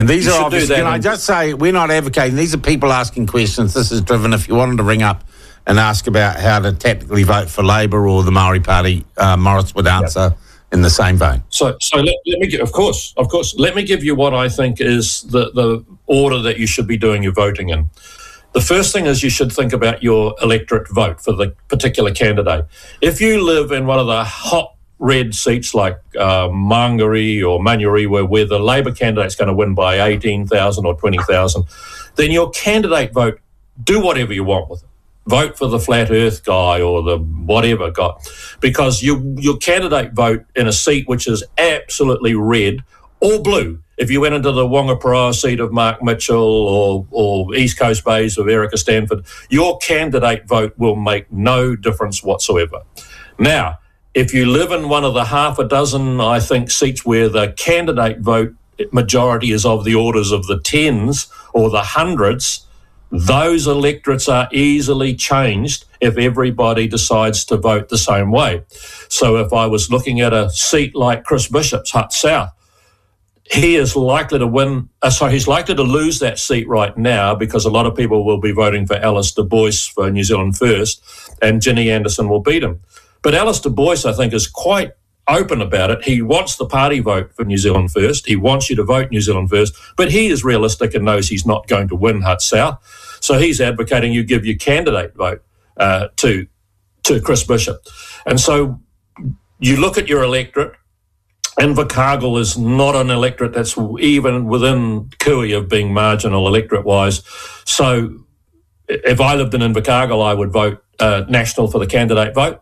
And these are obviously, can I just say, we're not advocating. These are people asking questions. This is driven. If you wanted to ring up and ask about how to tactically vote for Labour or the Maori Party, Morris would answer in the same vein. So let me give, of course, let me give you what I think is the order that you should be doing your voting in. The first thing is you should think about your electorate vote for the particular candidate. If you live in one of the hot red seats like Mangere or Manurewa, where the Labour candidate's going to win by 18,000 or 20,000, then your candidate vote, do whatever you want with it. Vote for the flat earth guy or the whatever guy, because your candidate vote in a seat which is absolutely red or blue. If you went into the Wangaparaoa seat of Mark Mitchell or East Coast Bays of Erica Stanford, your candidate vote will make no difference whatsoever. Now, if you live in one of the half a dozen, I think, seats where the candidate vote majority is of the orders of the tens or the hundreds, those electorates are easily changed if everybody decides to vote the same way. So if I was looking at a seat like Chris Bishop's, Hutt South, he is likely to win. He's likely to lose that seat right now because a lot of people will be voting for Alice Du Bois for New Zealand First, and Ginny Anderson will beat him. But Alice Du Bois, I think, is quite open about it. He wants the party vote for New Zealand First. He wants you to vote New Zealand First, but he is realistic and knows he's not going to win Hutt South. So he's advocating you give your candidate vote to Chris Bishop. And so you look at your electorate, Invercargill is not an electorate that's even within cooey of being marginal electorate-wise. So if I lived in Invercargill, I would vote National for the candidate vote.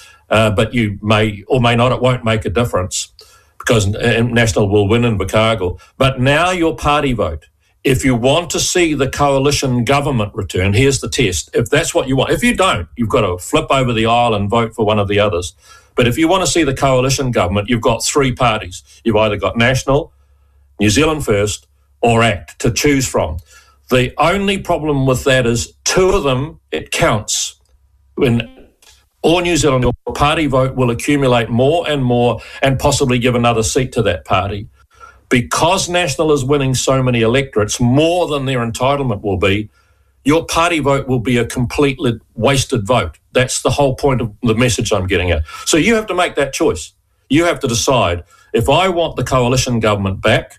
But you may or may not, it won't make a difference because National will win Invercargill. But now your party vote. If you want to see the coalition government return, here's the test. If that's what you want. If you don't, you've got to flip over the aisle and vote for one of the others. But if you want to see the coalition government, you've got three parties. You've either got National, New Zealand First, or ACT to choose from. The only problem with that is two of them, it counts. When or New Zealand, your party vote will accumulate more and possibly give another seat to that party. Because National is winning so many electorates, more than their entitlement will be, your party vote will be a completely wasted vote. That's the whole point of the message I'm getting at. So you have to make that choice. You have to decide, if I want the coalition government back,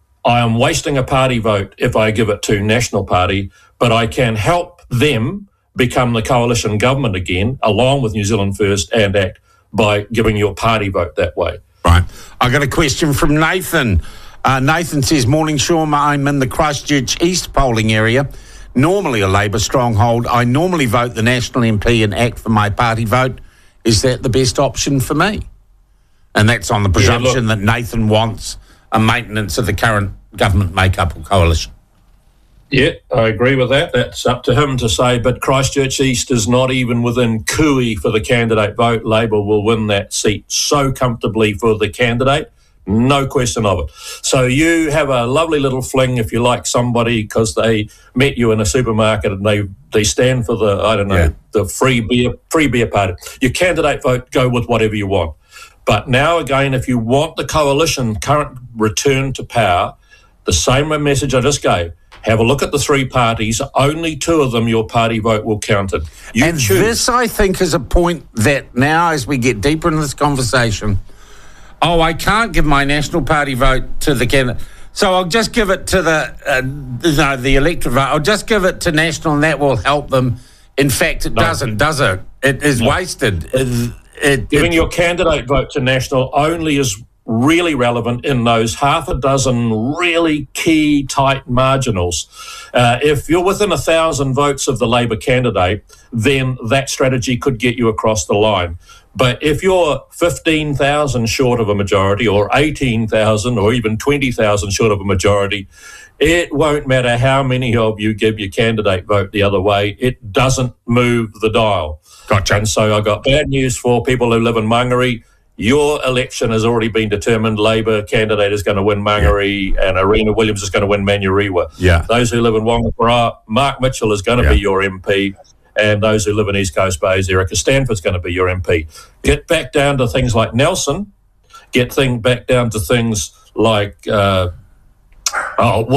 I am wasting a party vote if I give it to National Party, but I can help them become the coalition government again, along with New Zealand First and ACT, by giving your party vote that way. Right. I got a question from Nathan. Nathan says, morning, Sean, I'm in the Christchurch East polling area. Normally a Labour stronghold. I normally vote the National MP and ACT for my party vote. Is that the best option for me? And that's on the presumption that Nathan wants a maintenance of the current government makeup or coalition. Yeah, I agree with that. That's up to him to say, but Christchurch East is not even within cooey for the candidate vote. Labour will win that seat so comfortably for the candidate, no question of it. So you have a lovely little fling if you like somebody because they met you in a supermarket and they stand for the, I don't know, the free beer party. Your candidate vote, go with whatever you want. But now again, if you want the coalition current return to power, the same message I just gave, have a look at the three parties. Only two of them, your party vote will count it. And choose. This, I think, is a point that now, as we get deeper into this conversation, I can't give my National Party vote to the candidate, so I'll just give it to the electorate vote. I'll just give it to National, and that will help them. In fact, it doesn't, does it? It is wasted. Giving your candidate vote to National only is really relevant in those half a dozen really key tight marginals. If you're within 1,000 votes of the Labour candidate, then that strategy could get you across the line. But if you're 15,000 short of a majority or 18,000 or even 20,000 short of a majority, it won't matter how many of you give your candidate vote the other way. It doesn't move the dial. Gotcha. And so I've got bad news for people who live in Mangere. Your election has already been determined. Labour candidate is going to win Mangere and Arena Williams is going to win Manurewa. Yeah. Those who live in Wangaparaoa, Mark Mitchell is going to be your MP. And those who live in East Coast Bays, Erica Stanford's going to be your MP. Get back down to things like Nelson. Back down to things like Oh,